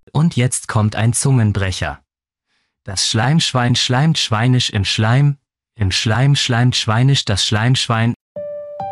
Und jetzt kommt ein Zungenbrecher. Das Schleimschwein schleimt schweinisch im Schleim schleimt schweinisch das Schleimschwein